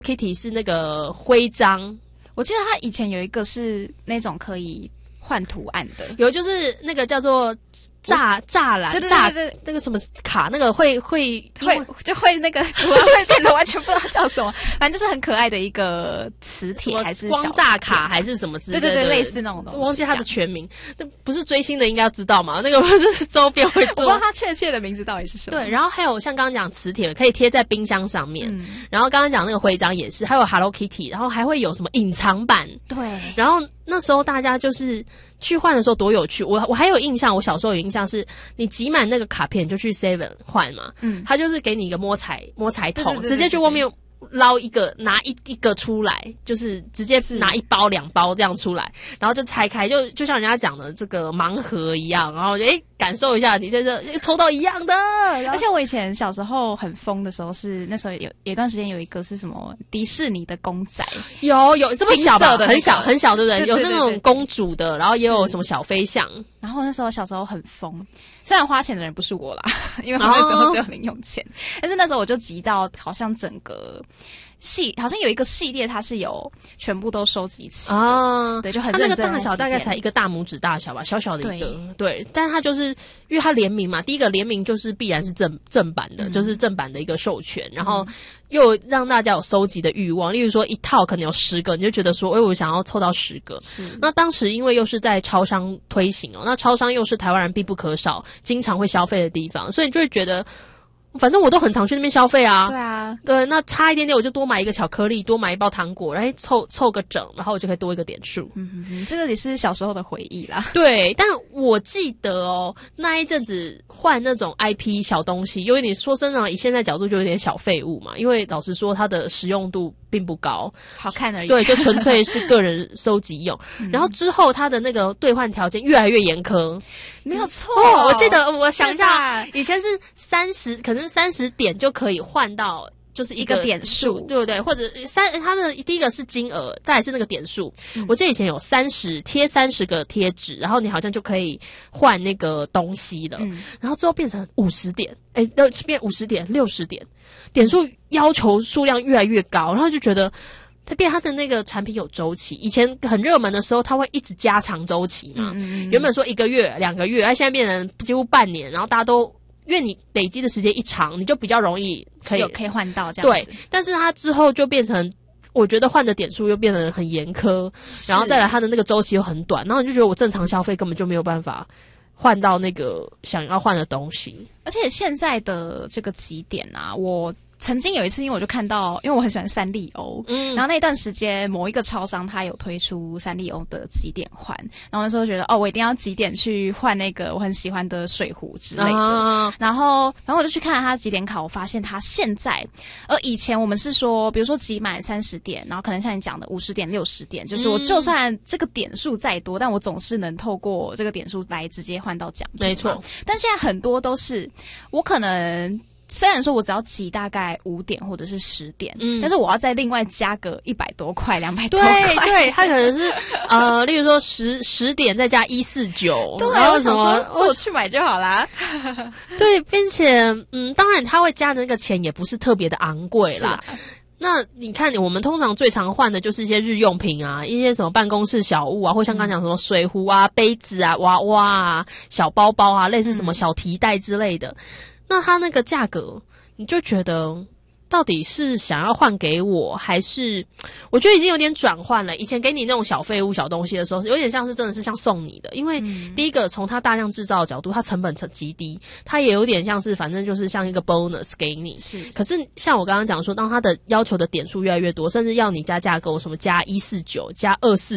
Kitty 是那个徽章， 我记得它以前有一个是那种可以换图案的， 有就是那个叫做栅栏， 对， 那个什么卡，那个会就会那个图案会变得完全不知道叫什么，反正就是很可爱的一个磁铁还是光栅卡还是什么之类的， 对，类似那种东西。 忘记它的全名，那不是追星的应该要知道嘛？那个不是周边会做， 我不知道它确切的名字到底是什么。 对，然后还有像刚刚讲磁铁可以贴在冰箱上面，然后刚刚讲那个徽章也是，还有 Hello Kitty， 然后还会有什么隐藏版， 对， 然后那时候大家就是去换的时候多有趣，我还有印象，我小时候有印象是，你集满那个卡片就去 Seven 换嘛，他就是给你一个摸彩桶，直接去外面捞一个，拿一个出来，就是直接拿1包2包这样出来，然后就拆开，就像人家讲的这个盲盒一样，然后就感受一下你在这抽到一样的。 而且我以前小时候很疯的时候是那时候有一段时间有一个是什么迪士尼的公仔， 有这么小吧， 的、 很小很小，对不对？有那种公主的，然后也有什么小飞象。 然后那时候小时候很疯，虽然花钱的人不是我啦，因为我那时候只有零用钱，但是那时候我就集到好像整个好像有一个系列，它是有全部都收集齐的，对，就很认真。它那个大小大概才一个大拇指大小吧，小小的一个，对。但是它就是因为它联名嘛，第一个联名就是必然是正版的，就是正版的一个授权，然后又让大家有收集的欲望。例如说一套可能有10个，你就觉得说，我想要凑到10个。那当时因为又是在超商推行那超商又是台湾人必不可少、经常会消费的地方，所以你就会觉得。反正我都很常去那边消费啊。 对啊， 对，那差一点点我就多买一个巧克力，多买一包糖果，然后凑个整，然后我就可以多一个点数。 这个也是小时候的回忆啦。 对，但我记得那一阵子换那种 IP 小东西，因为你说真的，以现在角度就有点小废物嘛，因为老实说它的实用度并不高， 好看而已。 对，就纯粹是个人收集用。然后之后它的那个兑换条件越来越严苛。 没有错我记得我想一下，以前是可能30点就可以换到就是一个点数， 对不对？或者它的第一个是金额，再来是那个点数。我记得以前有贴30个贴纸，然后你好像就可以换那个东西了。然后之后变成50点，变50点、60点，点数要求数量越来越高，然后就觉得。它的那个产品有周期，以前很热门的时候，它会一直加长周期嘛。原本说1个月、2个月，现在变成几乎半年，然后大家都因为你累积的时间一长，你就比较容易可以换到这样子。 对，但是它之后就变成，我觉得换的点数又变得很严苛，然后再来它的那个周期又很短，然后你就觉得我正常消费根本就没有办法换到那个想要换的东西。 而且现在的这个集点啊，我曾经有一次，因为我就看到，因为我很喜欢三丽鸥，然后那段时间某一个超商它有推出三丽鸥的集点换，然后那时候觉得我一定要集点去换那个我很喜欢的水壶之类的，然后我就去看了它的集点卡，我发现它现在，以前我们是说，比如说集满30点，然后可能像你讲的50点、60点，就是我就算这个点数再多，但我总是能透过这个点数来直接换到奖品， 没错。 但现在很多都是我可能。虽然说我只要集大概5点或者是10点，但是我要再另外加个100多块、200多块。 对，它可能是例如说10点再加149， 对， 然后什么我去买就好啦。 对，并且当然他会加的那个钱也不是特别的昂贵啦。那你看，我们通常最常换的就是一些日用品啊，一些什么办公室小物啊，或像刚讲什么水壶啊、杯子啊、娃娃啊、小包包啊，类似什么小提袋之类的。那它那个价格，你就觉得到底是想要换给我，还是我觉得已经有点转换了。以前给你那种小废物、小东西的时候，有点像是真的是像送你的，因为第一个从它大量制造的角度，它成本极低，它也有点像是反正就是像一个 bonus 给你。可是像我刚刚讲说，当它的要求的点数越来越多，甚至要你加价购什么加149、加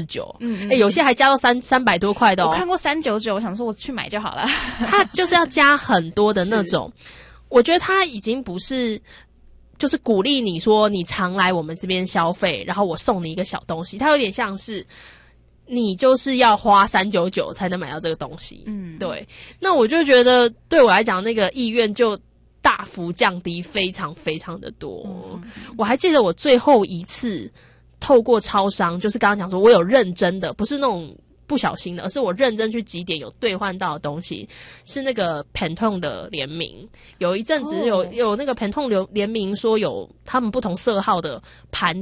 249，有些还加到300多块的我看过399，我想说我去买就好了。 它就是要加很多的那种，我觉得它已经不是。就是鼓励你说你常来我们这边消费，然后我送你一个小东西，它有点像是你就是要花399才能买到这个东西。对。那我就觉得对我来讲，那个意愿就大幅降低，非常非常的多。我还记得我最后一次透过超商，就是刚刚讲说我有认真的，不是那种不小心的，而是我认真去集点有兑换到的东西，是那个 Pantone 的联名。有一阵子有那个 Pantone 联名说有他们不同色号的盘